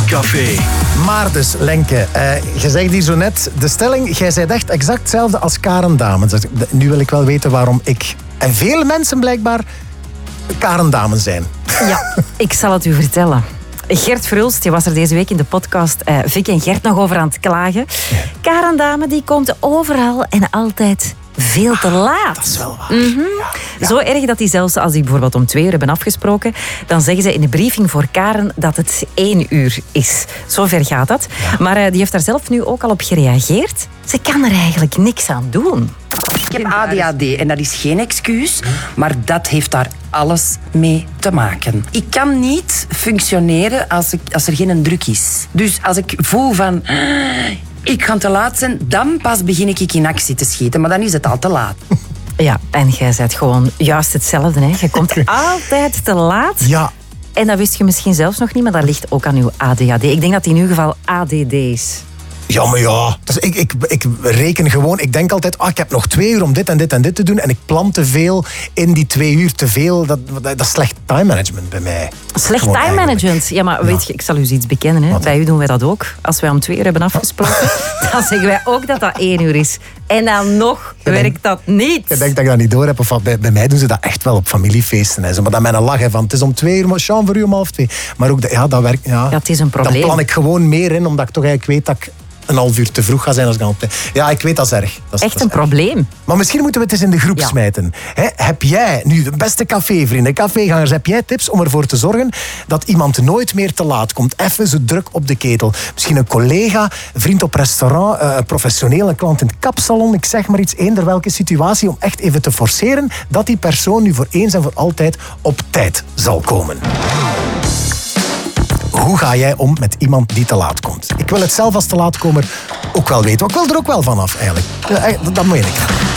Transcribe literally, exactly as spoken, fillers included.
Café. Maar dus, Lenke, uh, je zegt hier zo net de stelling. Jij zei echt exact hetzelfde als Karen Damen. Dus nu wil ik wel weten waarom ik en vele mensen blijkbaar Karen Damen zijn. Ja, ik zal het u vertellen. Gert Verhulst, die was er deze week in de podcast uh, Vic en Gert nog over aan het klagen. Ja. Karen Damen die komt overal en altijd veel te laat. Dat is wel waar. Mm-hmm. Ja, ja. Zo erg dat die zelfs, als die bijvoorbeeld om twee uur hebben afgesproken, dan zeggen ze in de briefing voor Karen dat het één uur is. Zover gaat dat. Ja. Maar uh, die heeft daar zelf nu ook al op gereageerd. Ze kan er eigenlijk niks aan doen. Ik heb A D H D en dat is geen excuus, maar dat heeft daar alles mee te maken. Ik kan niet functioneren als, ik, als er geen druk is. Dus als ik voel van... ik ga te laat zijn, dan pas begin ik in actie te schieten. Maar dan is het al te laat. Ja, en jij bent gewoon juist hetzelfde. Hè? Je komt altijd te laat. Ja. En dat wist je misschien zelfs nog niet, maar dat ligt ook aan uw A D H D. Ik denk dat die in uw geval A D D is. Ja, maar ja. Dus ik, ik, ik reken gewoon, ik denk altijd, ah, ik heb nog twee uur om dit en dit en dit te doen en ik plan te veel in die twee uur te veel. Dat, dat, dat is slecht time management bij mij. Slecht gewoon time eigenlijk. management? Ja, maar weet je, ik zal u iets bekennen. Hè. Bij u doen wij dat ook. Als wij om twee uur hebben afgesproken, dan zeggen wij ook dat dat één uur is. En dan nog je werkt denkt, dat niet. Ik denk dat ik dat niet door heb. Of bij, bij mij doen ze dat echt wel op familiefeesten. En zo. Maar dan met een lach van, het is om twee uur, maar Sean, voor u om half twee. Maar ook, dat, ja, dat werkt. Ja, dat is een probleem. Dan plan ik gewoon meer in, omdat ik toch eigenlijk weet dat ik een half uur te vroeg ga zijn als ik aan het... Ja, ik weet, dat is erg. Dat is, Echt dat is een erg. probleem. Maar misschien moeten we het eens in de groep ja. smijten. He, heb jij, nu de beste cafévrienden, cafégangers, heb jij tips om ervoor te zorgen dat iemand nooit meer te laat komt? Even zo druk op de ketel. Misschien een collega, een vriend op restaurant, een professionele klant in het kapsalon, ik zeg maar iets, eender welke situatie, om echt even te forceren dat die persoon nu voor eens en voor altijd op tijd zal komen. Hoe ga jij om met iemand die te laat komt? Ik wil het zelf als te laatkomer ook wel weten. Maar ik wil er ook wel vanaf, eigenlijk. Dat meen ik.